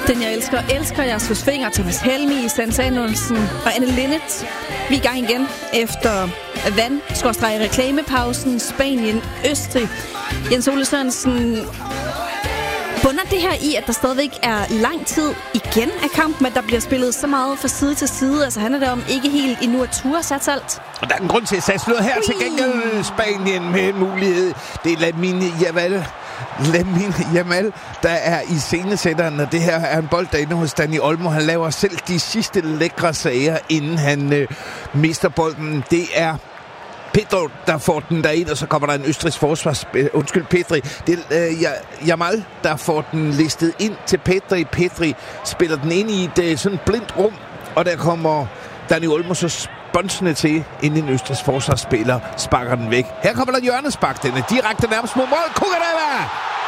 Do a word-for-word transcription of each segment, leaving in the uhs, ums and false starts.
Den jeg elsker, elsker jeg, Søs Fenger, Thomas Helmi, Stan Samuelsen og Anne Linnet. Vi er i gang igen efter vand-reklamepausen, Spanien, Østrig. Jens Ole Sørensen, bunder det her i, at der stadigvæk er lang tid igen af kampen, at der bliver spillet så meget fra side til side? Altså handler det om ikke helt endnu at ture sat alt? Og der er en grund til at satse noget her til gengæld. Spanien med mulighed. Det er Lamine Yamal. Lamine Yamal, der er i scenesætteren, og det her er en bold derinde hos Dani Olmo. Han laver selv de sidste lækre sager, inden han øh, mister bolden. Det er Pedro, der får den derind, og så kommer der en østrigsk forsvars... Øh, undskyld, Pedri. Det er øh, Yamal, der får den listet ind til Pedri. Pedri spiller den ind i et øh, sådan blindt rum, og der kommer Dani Olmo så sponsende til, inden en østrigsk forsvarsspiller sparker den væk. Her kommer der en hjørnespark, den er direkte nærmest mod mål. Cucurella!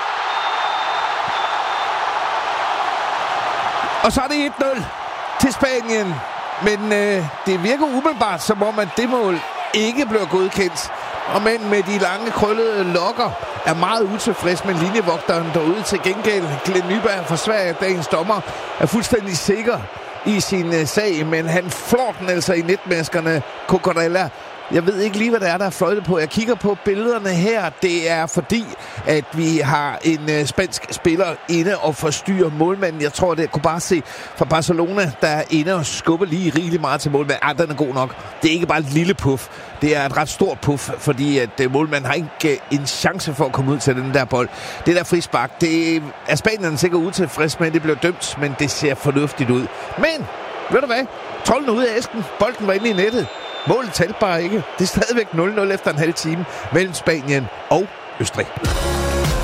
Og så er det et nul til Spanien. Men øh, det virker umiddelbart, som om at det mål ikke bliver godkendt. Og men med de lange, krøllede lokker er meget utilfreds med linjevogteren derude. Til gengæld, Glenn Nyberg fra Sverige, dagens dommer, er fuldstændig sikker i sin uh, sag, men han flår den altså i netmaskerne. Cucurella. Jeg ved ikke lige, hvad det er, der er fløjtet på. Jeg kigger på billederne her. Det er fordi, at vi har en uh, spansk spiller inde og forstyrrer målmanden. Jeg tror, det er Kubasi fra Barcelona, der er inde og skubber lige rigeligt meget til målmanden. Ah, den er god nok. Det er ikke bare et lille puff. Det er et ret stort puff, fordi at uh, målmanden har ikke uh, en chance for at komme ud til den der bold. Det der frispark, det er Spanien sikkert utilfreds med. Det blev dømt, men det ser fornuftigt ud. Men, ved du hvad? Tolden er ude af æsken. Bolden var inde i nettet. Målet talte bare ikke. Det er stadigvæk nul nul efter en halv time mellem Spanien og Østrig.